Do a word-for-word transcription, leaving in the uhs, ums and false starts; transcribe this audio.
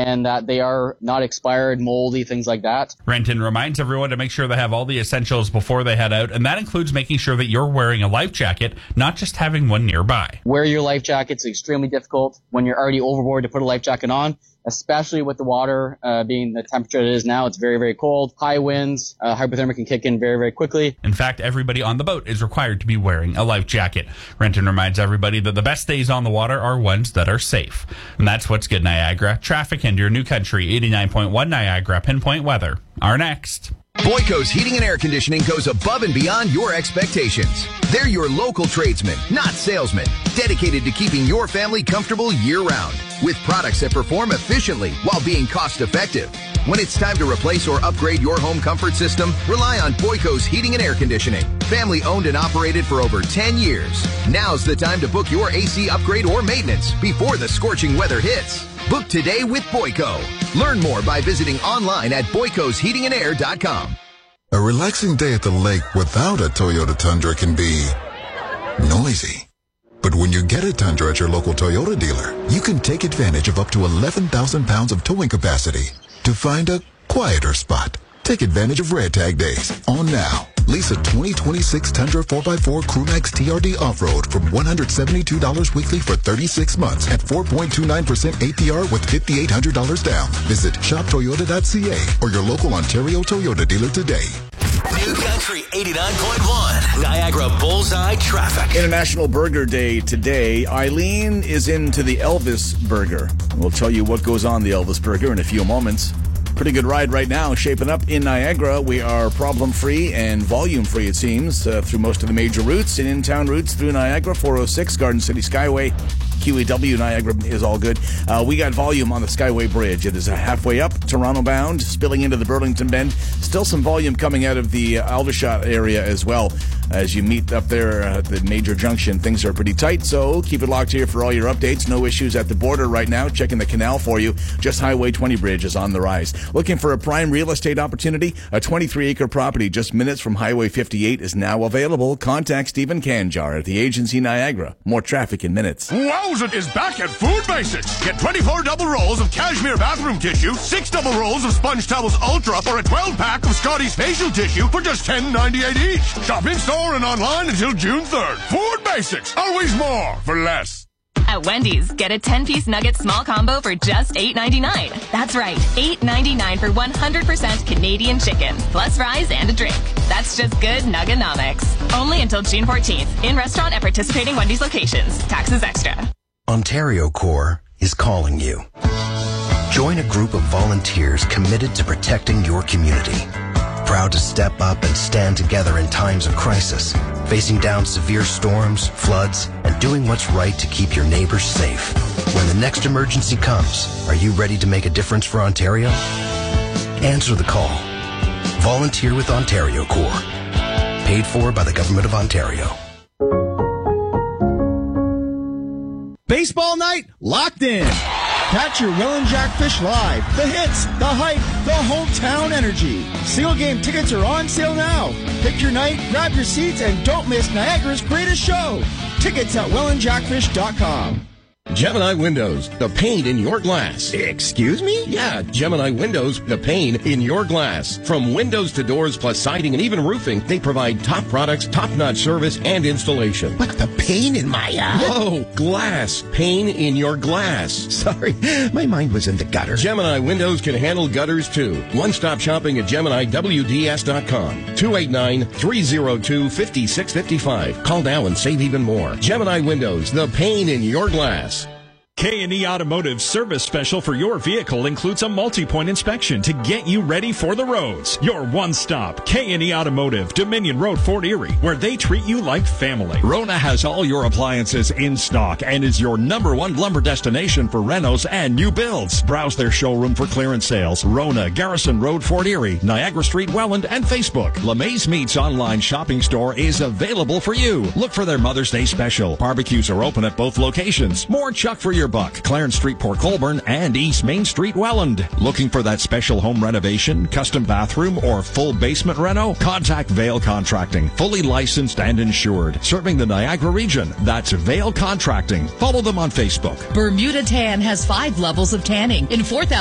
and that they are not expired, moldy, things like that. Renton reminds everyone to make sure they have all the essentials before they head out, and that includes making sure that you're wearing a life jacket, not just having one nearby. Wear your life jacket. It's extremely difficult when you're already overboard to put a life jacket on, especially with the water uh, being the temperature it is now. It's very, very cold. High winds, uh, hypothermia can kick in very, very quickly. In fact, everybody on the boat is required to be wearing a life jacket. Renton reminds everybody that the best days on the water are ones that are safe. And that's what's good, Niagara. Traffic into your new country, eighty-nine point one Niagara Pinpoint Weather. Our next. Boyko's Heating and Air Conditioning goes above and beyond your expectations. They're your local tradesmen, not salesmen, dedicated to keeping your family comfortable year-round with products that perform efficiently while being cost-effective. When it's time to replace or upgrade your home comfort system, rely on Boyko's Heating and Air Conditioning. Family owned and operated for over ten years. Now's the time to book your A C upgrade or maintenance before the scorching weather hits. Book today with Boyko. Learn more by visiting online at boykos heating and air dot com. A relaxing day at the lake without a Toyota Tundra can be noisy. But when you get a Tundra at your local Toyota dealer, you can take advantage of up to eleven thousand pounds of towing capacity to find a quieter spot. Take advantage of Red Tag Days on now. Lease a twenty twenty-six Tundra four by four Crewmax T R D Off-Road from one hundred seventy-two dollars weekly for thirty-six months at four point two nine percent A P R with five thousand eight hundred dollars down. Visit shop toyota dot c a or your local Ontario Toyota dealer today. New Country eighty-nine point one, Niagara Bullseye Traffic. International Burger Day today. Eileen is into the Elvis Burger. We'll tell you what goes on the Elvis Burger in a few moments. Pretty good ride right now, shaping up in Niagara. We are problem-free and volume-free, it seems, uh, through most of the major routes and in-town routes through Niagara. four oh six Garden City Skyway, Q E W Niagara is all good. Uh, we got volume on the Skyway Bridge. It is halfway up, Toronto bound, spilling into the Burlington Bend. Still some volume coming out of the uh, Aldershot area as well. As you meet up there at the major junction, things are pretty tight, so keep it locked here for all your updates. No issues at the border right now. Checking the canal for you. Just Highway twenty Bridge is on the rise. Looking for a prime real estate opportunity? A twenty-three acre property just minutes from Highway fifty-eight is now available. Contact Stephen Canjar at the Agency Niagara. More traffic in minutes. Wowza is back at Food Basics. Get twenty-four double rolls of cashmere bathroom tissue, six double rolls of Sponge Towels Ultra, or a twelve pack of Scotty's facial tissue for just ten ninety-eight each. Shop in store and online until June third. Food Basics. Always more for less. At Wendy's, get a ten-piece nugget small combo for just eight ninety-nine. That's right, eight ninety-nine for one hundred percent Canadian chicken, plus fries and a drink. That's just good Nugganomics. Only until June fourteenth. In restaurant at participating Wendy's locations. Taxes extra. Ontario Corps is calling you. Join a group of volunteers committed to protecting your community. Proud to step up and stand together in times of crisis, facing down severe storms, floods, and doing what's right to keep your neighbors safe. When the next emergency comes, are you ready to make a difference for Ontario? Answer the call. Volunteer with Ontario Corps. Paid for by the Government of Ontario. Baseball night locked in. Catch your Will and Jack Fish live. The hits, the hype, the hometown energy. Single game tickets are on sale now. Pick your night, grab your seats, and don't miss Niagara's greatest show. Tickets at will and jack fish dot com. Gemini Windows, the pain in your glass. Excuse me? Yeah, Gemini Windows, the pain in your glass. From windows to doors plus siding and even roofing, they provide top products, top-notch service, and installation. What, the pain in my eye? Whoa, glass. Pain in your glass. Sorry, my mind was in the gutter. Gemini Windows can handle gutters, too. One-stop shopping at Gemini W D S dot com. two eight nine, three oh two, five six five five. Call now and save even more. Gemini Windows, the pain in your glass. K and E Automotive's service special for your vehicle includes a multi-point inspection to get you ready for the roads. Your one-stop K and E Automotive, Dominion Road, Fort Erie, where they treat you like family. Rona has all your appliances in stock and is your number one lumber destination for renos and new builds. Browse their showroom for clearance sales. Rona, Garrison Road, Fort Erie, Niagara Street, Welland, and Facebook. LeMay's Meats online shopping store is available for you. Look for their Mother's Day special. Barbecues are open at both locations. More chuck for your buck. Clarence Street, Port Colborne, and East Main Street, Welland. Looking for that special home renovation, custom bathroom, or full basement reno? Contact Vale Contracting. Fully licensed and insured. Serving the Niagara region. That's Vale Contracting. Follow them on Facebook. Bermuda Tan has five levels of tanning in four thousand